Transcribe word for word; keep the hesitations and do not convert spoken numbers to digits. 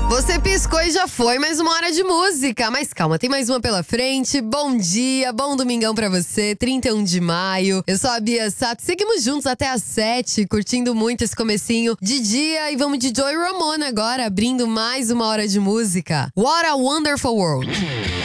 Você piscou e já foi mais uma hora de música. Mas calma, tem mais uma pela frente. Bom dia, bom domingão pra você, trinta e um de maio. Eu sou a Bia Sato, seguimos juntos até às sete, curtindo muito esse comecinho de dia. E vamos de Joey Ramone agora, abrindo mais uma hora de música. What a Wonderful World.